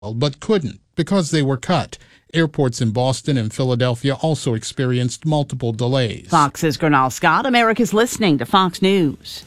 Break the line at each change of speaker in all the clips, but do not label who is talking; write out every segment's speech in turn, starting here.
but couldn't because they were cut. Airports in Boston and Philadelphia also experienced multiple delays.
Fox's Gernal Scott. America's listening to Fox News.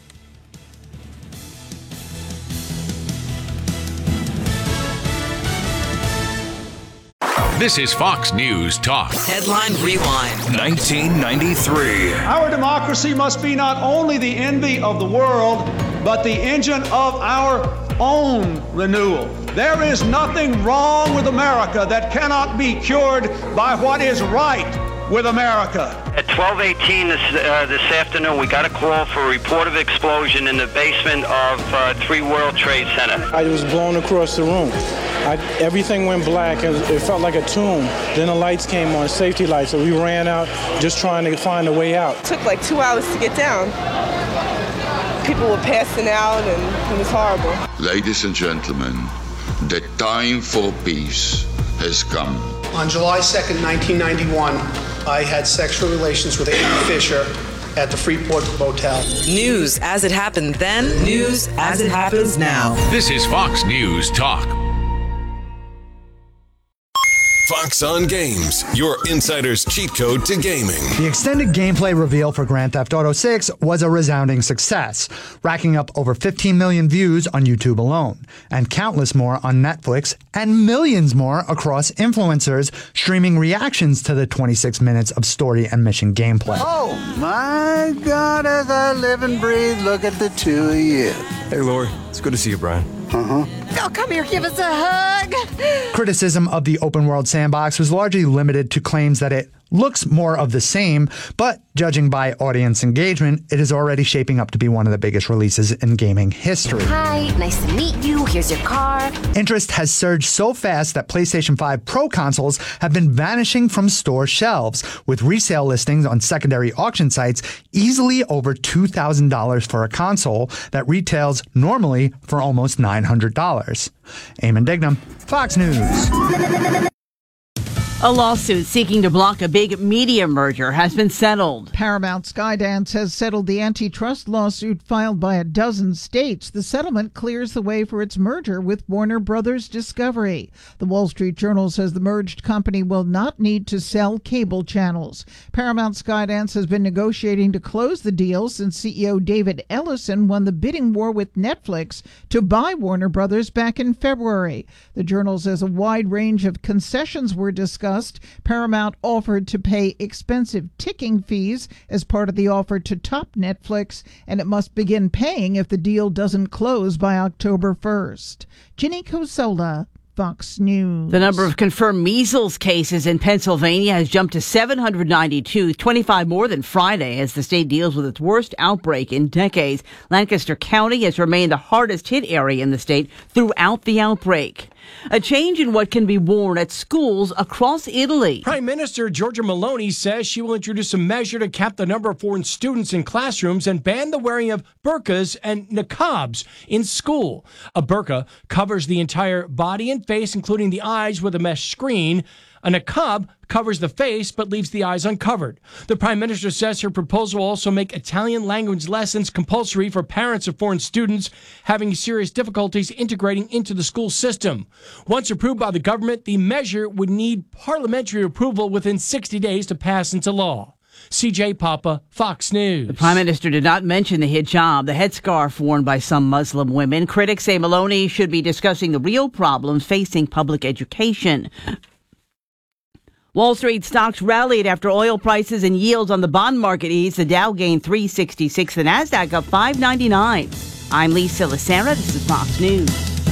This is Fox News Talk.
Headline Rewind.
1993.
Our democracy must be not only the envy of the world, but the engine of our own renewal. There is nothing wrong with America that cannot be cured by what is right with America.
At 12:18 this afternoon, we got a call for a report of explosion in the basement of 3 World Trade Center.
I was blown across the room. Everything went black, and it felt like a tomb. Then the lights came on, safety lights, so we ran out just trying to find a way out.
It took like 2 hours to get down. People were passing out, and it was horrible.
Ladies and gentlemen, the time for peace has come.
On July 2nd, 1991, I had sexual relations with Amy Fisher at the Freeport Motel.
News as it happened then, news as it happens now.
This is Fox News Talk.
Fox on Games, your insider's cheat code to gaming.
The extended gameplay reveal for Grand Theft Auto 6 was a resounding success, racking up over 15 million views on YouTube alone, and countless more on Netflix, and millions more across influencers streaming reactions to the 26 minutes of story and mission gameplay.
Oh my God, as I live and breathe, look at the two of you.
Hey, Lori, it's good to see you, Brian.
Uh-huh.
Oh, come here, give us a hug.
Criticism of the open world sandbox was largely limited to claims that it looks more of the same, but judging by audience engagement, it is already shaping up to be one of the biggest releases in gaming history.
Hi, nice to meet you. Here's your car.
Interest has surged so fast that PlayStation 5 Pro consoles have been vanishing from store shelves, with resale listings on secondary auction sites easily over $2,000 for a console that retails normally for almost $900. Eamon Dignam, Fox News.
A lawsuit seeking to block a big media merger has been settled.
Paramount Skydance has settled the antitrust lawsuit filed by a dozen states. The settlement clears the way for its merger with Warner Brothers Discovery. The Wall Street Journal says the merged company will not need to sell cable channels. Paramount Skydance has been negotiating to close the deal since CEO David Ellison won the bidding war with Netflix to buy Warner Brothers back in February. The Journal says a wide range of concessions were discussed. Paramount offered to pay expensive ticking fees as part of the offer to top Netflix, and it must begin paying if the deal doesn't close by October 1st. Ginny Cosola, Fox News.
The number of confirmed measles cases in Pennsylvania has jumped to 792, 25 more than Friday, as the state deals with its worst outbreak in decades. Lancaster County has remained the hardest hit area in the state throughout the outbreak. A change in what can be worn at schools across Italy.
Prime Minister Giorgia Meloni says she will introduce a measure to cap the number of foreign students in classrooms and ban the wearing of burqas and niqabs in school. A burqa covers the entire body and face, including the eyes, with a mesh screen. A niqab covers the face but leaves the eyes uncovered. The Prime Minister says her proposal will also make Italian language lessons compulsory for parents of foreign students having serious difficulties integrating into the school system. Once approved by the government, the measure would need parliamentary approval within 60 days to pass into law. CJ Papa, Fox News.
The Prime Minister did not mention the hijab, the headscarf worn by some Muslim women. Critics say Meloni should be discussing the real problems facing public education. Wall Street stocks rallied after oil prices and yields on the bond market eased. The Dow gained 366, the Nasdaq up 599. I'm Lisa Lacera. This is Fox News.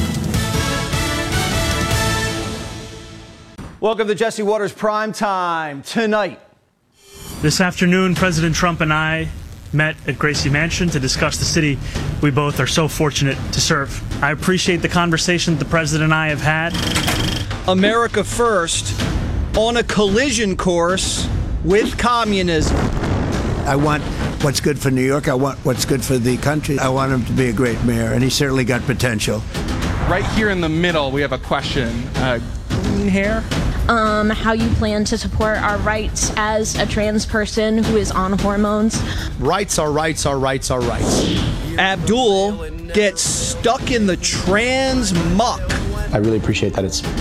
Welcome to Jesse Waters Prime Time. Tonight,
this afternoon, President Trump and I met at Gracie Mansion to discuss the city we both are so fortunate to serve. I appreciate the conversation that the President and I have had.
America first, on a collision course with communism.
I want what's good for New York. I want what's good for the country. I want him to be a great mayor, and he certainly got potential.
Right here in the middle, we have a question. Green hair?
How you plan to support our rights as a trans person who is on hormones.
Rights are rights are rights are rights. Abdul gets stuck in the trans muck
I really appreciate that it's